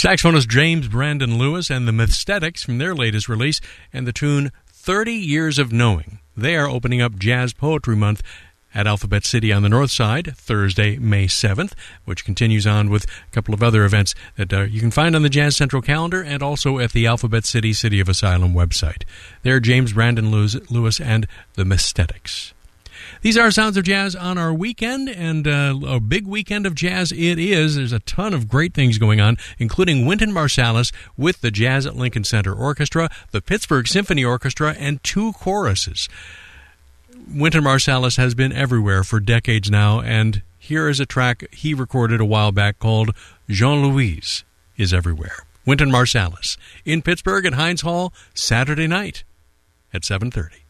Saxophonist James Brandon Lewis and the Mysthetics from their latest release, and the tune 30 Years of Knowing. They are opening up Jazz Poetry Month at Alphabet City on the north side, Thursday, May 7th, which continues on with a couple of other events that you can find on the Jazz Central calendar and also at the Alphabet City City of Asylum website. They're James Brandon Lewis and the Mysthetics. These are Sounds of Jazz on our weekend, and a big weekend of jazz it is. There's a ton of great things going on, including Wynton Marsalis with the Jazz at Lincoln Center Orchestra, the Pittsburgh Symphony Orchestra, and 2 choruses. Wynton Marsalis has been everywhere for decades now, and here is a track he recorded a while back called Jean-Louise is Everywhere. Wynton Marsalis in Pittsburgh at Heinz Hall, Saturday night at 7:30.